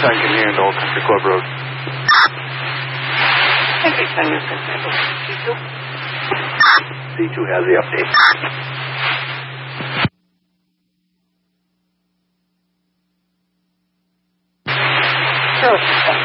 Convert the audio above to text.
Duncan here in Old Country Club Road. Everything is considered. C2 has the update. Sure.